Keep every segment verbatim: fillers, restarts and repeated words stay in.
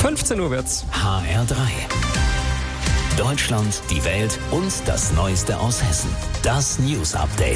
fünfzehn Uhr wird's. H R drei. Deutschland, die Welt und das Neueste aus Hessen. Das News Update.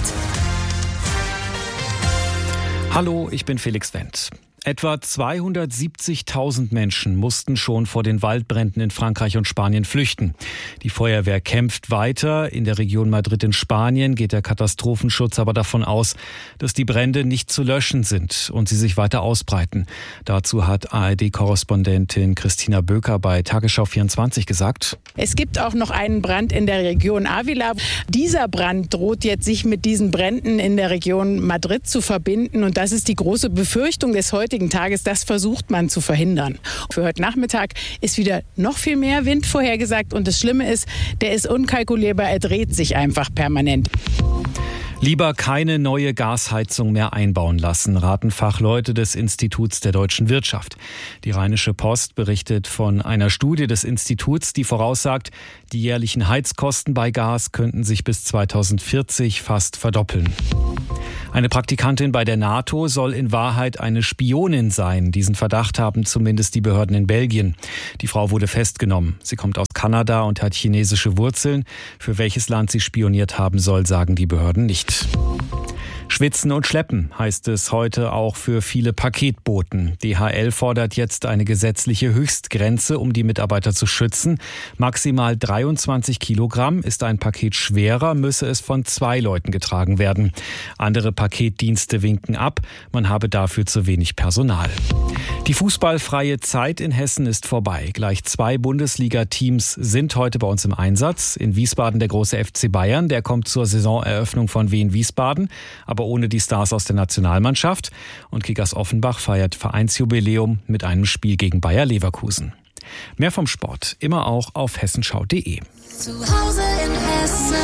Hallo, ich bin Felix Wendt. Etwa zweihundertsiebzigtausend Menschen mussten schon vor den Waldbränden in Frankreich und Spanien flüchten. Die Feuerwehr kämpft weiter. In der Region Madrid in Spanien geht der Katastrophenschutz aber davon aus, dass die Brände nicht zu löschen sind und sie sich weiter ausbreiten. Dazu hat A R D-Korrespondentin Christina Böker bei Tagesschau vierundzwanzig gesagt: Es gibt auch noch einen Brand in der Region Ávila. Dieser Brand droht jetzt, sich mit diesen Bränden in der Region Madrid zu verbinden. Und das ist die große Befürchtung des heutigen Tages. Das versucht man zu verhindern. Für heute Nachmittag ist wieder noch viel mehr Wind vorhergesagt. Und das Schlimme ist, der ist unkalkulierbar. Er dreht sich einfach permanent. Lieber keine neue Gasheizung mehr einbauen lassen, raten Fachleute des Instituts der deutschen Wirtschaft. Die Rheinische Post berichtet von einer Studie des Instituts, die voraussagt, die jährlichen Heizkosten bei Gas könnten sich bis zweitausendvierzig fast verdoppeln. Eine Praktikantin bei der NATO soll in Wahrheit eine Spionin sein. Diesen Verdacht haben zumindest die Behörden in Belgien. Die Frau wurde festgenommen. Sie kommt aus Kanada und hat chinesische Wurzeln. Für welches Land sie spioniert haben soll, sagen die Behörden nicht. Schwitzen und schleppen heißt es heute auch für viele Paketboten. D H L fordert jetzt eine gesetzliche Höchstgrenze, um die Mitarbeiter zu schützen. Maximal dreiundzwanzig Kilogramm. Ist ein Paket schwerer, müsse es von zwei Leuten getragen werden. Andere Paketdienste winken ab, man habe dafür zu wenig Personal. Die fußballfreie Zeit in Hessen ist vorbei. Gleich zwei Bundesliga-Teams sind heute bei uns im Einsatz. In Wiesbaden der große F C Bayern, der kommt zur Saisoneröffnung von Wien Wiesbaden, aber ohne die Stars aus der Nationalmannschaft. Und Kickers Offenbach feiert Vereinsjubiläum mit einem Spiel gegen Bayer Leverkusen. Mehr vom Sport immer auch auf hessenschau punkt de. Zu Hause in Hessen.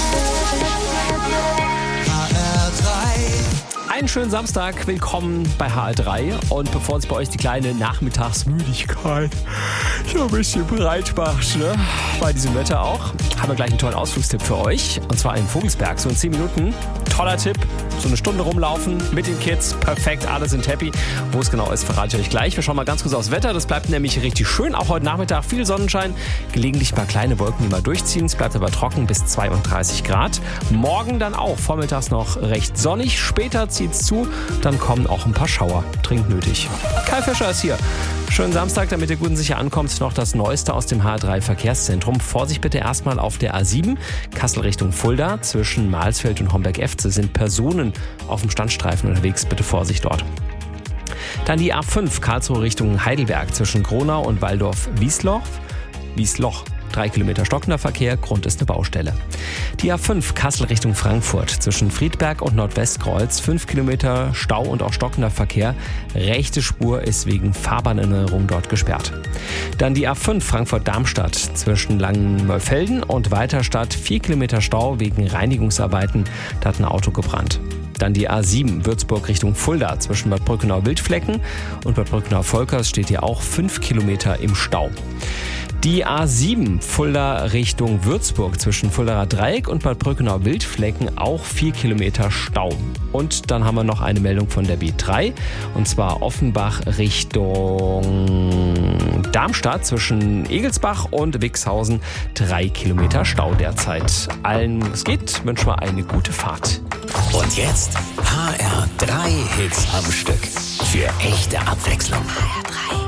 Einen schönen Samstag, willkommen bei H R drei. Und bevor uns bei euch die kleine Nachmittagsmüdigkeit so ein bisschen breit macht, ne? Bei diesem Wetter auch, haben wir gleich einen tollen Ausflugstipp für euch. Und zwar in Vogelsberg, so in zehn Minuten. Toller Tipp, so eine Stunde rumlaufen mit den Kids, perfekt, alle sind happy. Wo es genau ist, verrate ich euch gleich. Wir schauen mal ganz kurz aufs Wetter, das bleibt nämlich richtig schön. Auch heute Nachmittag viel Sonnenschein, gelegentlich ein paar kleine Wolken, die mal durchziehen. Es bleibt aber trocken bis zweiunddreißig Grad. Morgen dann auch, vormittags noch recht sonnig, später zieht zu, dann kommen auch ein paar Schauer. Dringend nötig. Kai Fischer ist hier. Schönen Samstag, damit ihr gut und sicher ankommt. Noch das Neueste aus dem H R drei Verkehrszentrum. Vorsicht bitte erstmal auf der A sieben, Kassel Richtung Fulda. Zwischen Mahlsfeld und Homberg-Efze sind Personen auf dem Standstreifen unterwegs. Bitte Vorsicht dort. Dann die A fünf, Karlsruhe Richtung Heidelberg. Zwischen Gronau und Waldorf-Wiesloch. Wiesloch. Drei Kilometer stockender Verkehr, Grund ist eine Baustelle. Die A fünf Kassel Richtung Frankfurt zwischen Friedberg und Nordwestkreuz. Fünf Kilometer Stau und auch stockender Verkehr. Rechte Spur ist wegen Fahrbahnänderung dort gesperrt. Dann die A fünf Frankfurt-Darmstadt zwischen Langenmeufelden und Weiterstadt. Vier Kilometer Stau wegen Reinigungsarbeiten. Da hat ein Auto gebrannt. Dann die A sieben Würzburg Richtung Fulda zwischen Bad Brückenau-Wildflecken und Bad Brückenau-Volkers steht hier auch fünf Kilometer im Stau. Die A sieben Fulda Richtung Würzburg zwischen Fuldaer Dreieck und Bad Brückenau-Wildflecken auch vier Kilometer Stau. Und dann haben wir noch eine Meldung von der B drei und zwar Offenbach Richtung Darmstadt zwischen Egelsbach und Wixhausen. Drei Kilometer Stau derzeit. Allen, es geht, wünschen wir eine gute Fahrt. Und jetzt H R drei Hits am Stück. Für echte Abwechslung.